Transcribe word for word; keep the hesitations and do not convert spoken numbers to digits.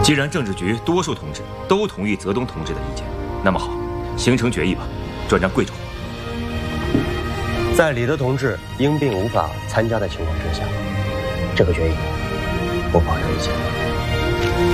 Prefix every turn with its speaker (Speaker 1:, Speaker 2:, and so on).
Speaker 1: 既然政治局多数同志都同意泽东同志的意见，那么好，形成决议吧，转让贵州。
Speaker 2: 在李德同志因病无法参加的情况之下，这个决议我保留意见。